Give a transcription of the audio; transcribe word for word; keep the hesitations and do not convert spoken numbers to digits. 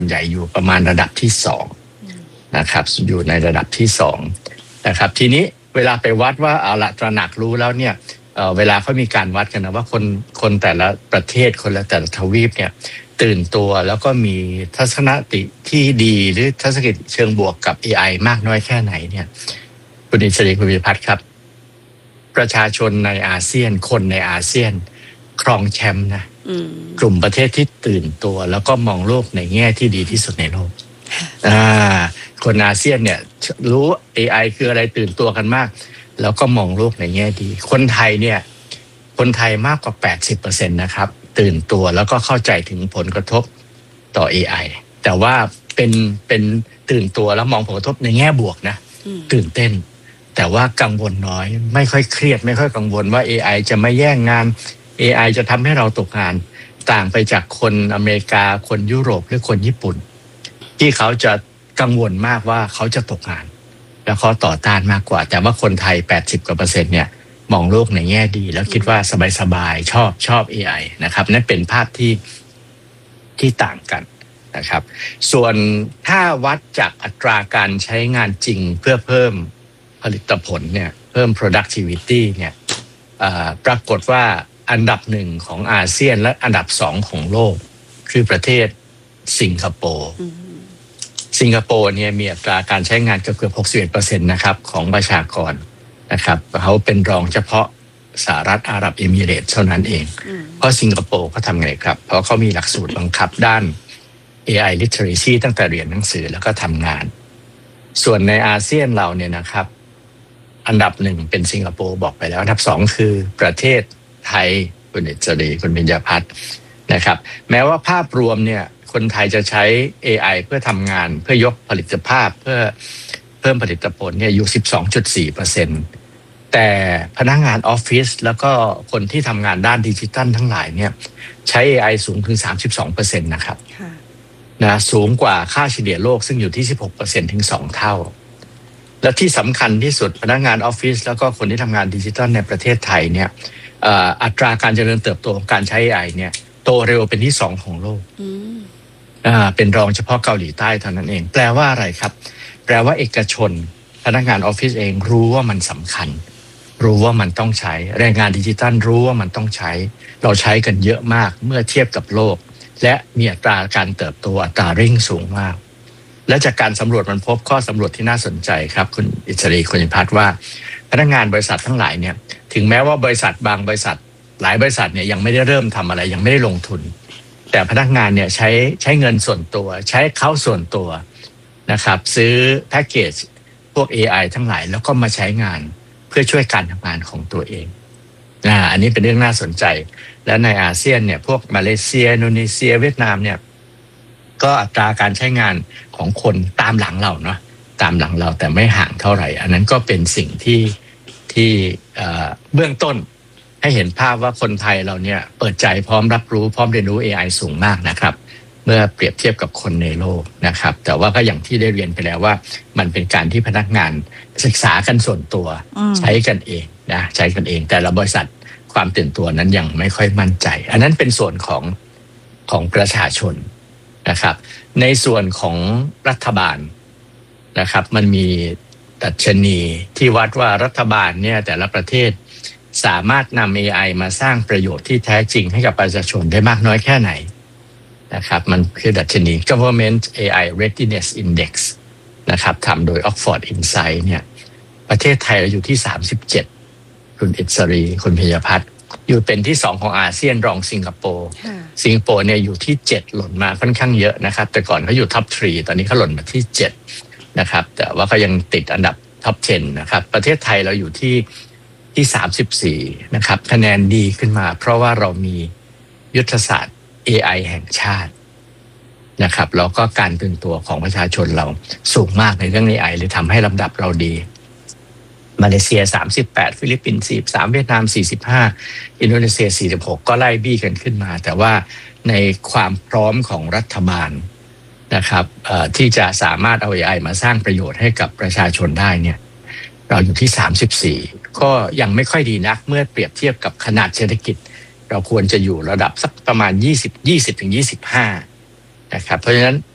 ใหญ่อยู่ประมาณระดับที่สองนะครับอยู่ในระดับที่สองนะครับทีนี้เวลาไปวัดว่าเอาละตระหนักรู้แล้วเนี่ย เอ่อเวลาเขามีการวัดกันนะว่าคนคนแต่ละประเทศคนละแต่ละทวีปเนี่ยตื่นตัวแล้วก็มีทัศนคติที่ดีหรือทัศนคติเชิงบวกกับ เอ ไอ มากน้อยแค่ไหนเนี่ยคุณอิสรีคุณวิพัฒน์ครับประชาชนในอาเซียนคนในอาเซียนครองแชมป์นะกลุ่มประเทศที่ตื่นตัวแล้วก็มองโลกในแง่ที่ดีที่สุดในโลกอ่าคนอาเซียนเนี่ยรู้ เอ ไอ คืออะไรตื่นตัวกันมากแล้วก็มองโลกในแง่ดีคนไทยเนี่ยคนไทยมากกว่า แปดสิบเปอร์เซ็นต์ นะครับตื่นตัวแล้วก็เข้าใจถึงผลกระทบต่อ เอ ไอ แต่ว่าเป็นเป็นตื่นตัวแล้วมองผลกระทบในแง่บวกนะตื่นเต้นแต่ว่ากังวลน้อยไม่ค่อยเครียดไม่ค่อยกังวลว่า เอ ไอ จะมาแย่งงาน เอ ไอ จะทำให้เราตกงานต่างไปจากคนอเมริกาคนยุโรปหรือคนญี่ปุ่นที่เขาจะกังวลมากว่าเขาจะตกงานแล้วเขาต่อต้านมากกว่าแต่ว่าคนไทยแปดสิบกว่าเปอร์เซ็นต์เนี่ยมองโลกในแง่ดีแล้วคิดว่าสบายๆชอบชอบ เอ ไอ นะครับนั่นเป็นภาพที่ที่ต่างกันนะครับส่วนถ้าวัดจากอัตราการใช้งานจริงเพื่อเพิ่มผลิตผลเนี่ยเพิ่ม productivity เนี่ยปรากฏว่าอันดับหนึ่งของอาเซียนและอันดับสองของโลกคือประเทศสิงคโปร์สิงคโปร์เนี่ยมีอัตราการใช้งานเกือบ หกสิบเอ็ดเปอร์เซ็นต์ นะครับของประชากรนะครับเขาเป็นรองเฉพาะสหรัฐอาหรับเอมิเรตส์เท่านั้นเองเพราะสิงคโปร์เขาทำไงครับเพราะเขามีหลักสูตรบังคับด้าน เอ ไอ literacy ตั้งแต่เรียนหนังสือแล้วก็ทำงานส่วนในอาเซียนเราเนี่ยนะครับอันดับหนึ่งเป็นสิงคโปร์บอกไปแล้วอันดับสองคือประเทศไทยคุณอิสรีคุณปิญญาภัทรนะครับแม้ว่าภาพรวมเนี่ยคนไทยจะใช้ เอ ไอ เพื่อทำงานเพื่อยกผลิตภาพเพื่อเพิ่มผลิตผลเนี่ยอยู่ สิบสองจุดสี่เปอร์เซ็นต์ แต่พนักงานออฟฟิศแล้วก็คนที่ทำงานด้านดิจิทัลทั้งหลายเนี่ยใช้ เอ ไอ สูงถึง สามสิบสองเปอร์เซ็นต์ นะครับนะสูงกว่าค่าเฉลี่ยโลกซึ่งอยู่ที่ สิบหกเปอร์เซ็นต์ ถึงสองเท่าและที่สำคัญที่สุดพนักงานออฟฟิศแล้วก็คนที่ทำงานดิจิทัลในประเทศไทยเนี่ยอัตราการเจริญเติบโตของการใช้ เอ ไอ เนี่ยโตเร็วเป็นที่สองของโลกอ่าเป็นรองเฉพาะเกาหลีใต้เท่านั้นเองแปลว่าอะไรครับแปลว่าเอกชนพนักงานออฟฟิศเองรู้ว่ามันสำคัญรู้ว่ามันต้องใช้แรงงานดิจิทัลรู้ว่ามันต้องใช้เราใช้กันเยอะมากเมื่อเทียบกับโลกและมีอัตราการเติบโตอัตราเร่งสูงมากและจากการสำรวจมันพบข้อสำรวจที่น่าสนใจครับคุณอิสรีคุณพิพัฒน์ว่าพนักงานบริษัททั้งหลายเนี่ยถึงแม้ว่าบริษัทบางบริษัทหลายบริษัทเนี่ยยังไม่ได้เริ่มทำอะไรยังไม่ได้ลงทุนแต่พนักงานเนี่ยใช้ใช้เงินส่วนตัวใช้เขาส่วนตัวนะครับซื้อแพ็กเกจพวก เอ ไอ ทั้งหลายแล้วก็มาใช้งานเพื่อช่วยการทำงานของตัวเองอ่าอันนี้เป็นเรื่องน่าสนใจและในอาเซียนเนี่ยพวกมาเลเซียอินโดนีเซียเวียดนามเนี่ยก็อัตราการใช้งานของคนตามหลังเราเนาะตามหลังเราแต่ไม่ห่างเท่าไหร่อันนั้นก็เป็นสิ่งที่ที่เบื้องต้นให้เห็นภาพว่าคนไทยเราเนี่ยเปิดใจพร้อมรับรู้พร้อมเรียนรู้ เอ ไอ สูงมากนะครับเมื่อเปรียบเทียบกับคนในโลกนะครับแต่ว่าก็อย่างที่ได้เรียนไปแล้วว่ามันเป็นการที่พนักงานศึกษากันส่วนตัวใช้กันเองนะใช้กันเองแต่ละบริษัทความตื่นตัวนั้นยังไม่ค่อยมั่นใจอันนั้นเป็นส่วนของของประชาชนนะครับในส่วนของรัฐบาลนะครับมันมีดัชนีที่วัดว่ารัฐบาลเนี่ยแต่ละประเทศสามารถนำ เอ ไอ มาสร้างประโยชน์ที่แท้จริงให้กับประชาชนได้มากน้อยแค่ไหนนะครับมันคือดัชนี Government เอ ไอ Readiness Index นะครับทำโดย Oxford Insight เนี่ยประเทศไทยเราอยู่ที่สามสิบเจ็ดคุณอิสรีคุณพิญญาภัทรอยู่เป็นที่สองของอาเซียนรองสิงคโปร์สิงคโปร์เนี่ยอยู่ที่เจ็ดหล่นมาค่อนข้างเยอะนะครับแต่ก่อนเขาอยู่ท็อปสามตอนนี้เขาหล่นมาที่เจ็ดนะครับแต่ว่าก็ยังติดอันดับท็อปสิบนะครับประเทศไทยเราอยู่ที่ที่สามสิบสี่นะครับคะแนนดีขึ้นมาเพราะว่าเรามียุทธศาสตร์ เอ ไอ แห่งชาตินะครับแล้วก็การตื่นตัวของประชาชนเราสูงมากในเรื่อง เอ ไอ เลยทำให้ลำดับเราดีมาเลเซียสามสิบแปดฟิลิปปินส์สี่สิบสามเวียดนามสี่สิบห้าอินโดนีเซียสี่สิบหกก็ไล่บี้กันขึ้นมาแต่ว่าในความพร้อมของรัฐบาลนะครับที่จะสามารถเอา เอ ไอ มาสร้างประโยชน์ให้กับประชาชนได้เนี่ยเราอยู่ที่สามสิบสี่ก็ยังไม่ค่อยดีนักเมื่อเปรียบเทียบกับขนาดเศรษฐกิจเราควรจะอยู่ระดับสักประมาณยี่สิบ ยี่สิบถึงยี่สิบห้านะครับเพราะฉะนั้น